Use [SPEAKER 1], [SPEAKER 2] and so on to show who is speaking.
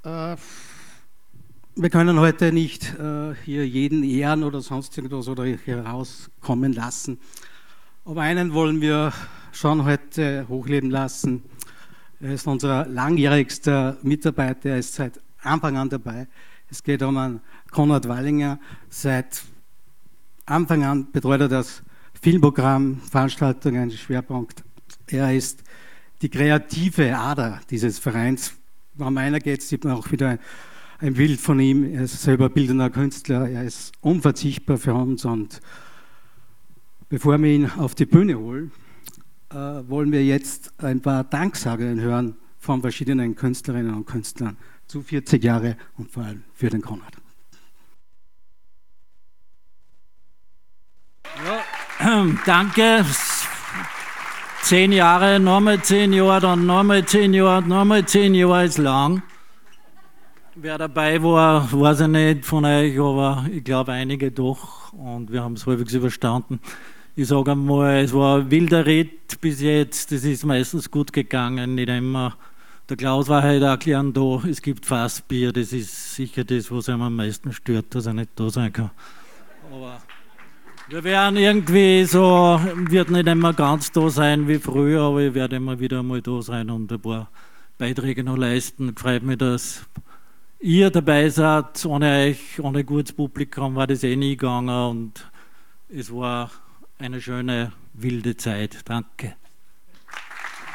[SPEAKER 1] Äh, Wir können heute nicht hier jeden ehren oder sonst irgendwas oder hier rauskommen lassen. Aber einen wollen wir schon heute hochleben lassen. Er ist unser langjährigster Mitarbeiter, er ist seit Anfang an dabei. Es geht um einen Konrad Wallinger. Seit Anfang an betreut er das Filmprogramm, Veranstaltungen, Schwerpunkt. Er ist die kreative Ader dieses Vereins. Wenn einer geht, sieht man auch wieder ein Bild von ihm. Er ist selber bildender Künstler. Er ist unverzichtbar für uns. Und bevor wir ihn auf die Bühne holen, wollen wir jetzt ein paar Danksagungen hören von verschiedenen Künstlerinnen und Künstlern zu 40 Jahre und vor allem für den Konrad.
[SPEAKER 2] Ja, danke. 10 Jahre, nochmal 10 Jahre, dann nochmal 10 Jahre, nochmal 10 Jahre ist lang. Wer dabei war, weiß ich nicht von euch, aber ich glaube einige doch und wir haben es halbwegs überstanden. Ich sage einmal, es war ein wilder Ritt bis jetzt, das ist meistens gut gegangen, nicht immer. Der Klaus war heute auch gern da, es gibt Fassbier, das ist sicher das, was einem am meisten stört, dass er nicht da sein kann. Aber wir werden irgendwie so, wird nicht immer ganz da sein wie früher, aber ich werde immer wieder einmal da sein und ein paar Beiträge noch leisten. Freut mich, dass ihr dabei seid. Ohne euch, ohne gutes Publikum war das eh nie gegangen und es war eine schöne, wilde Zeit. Danke.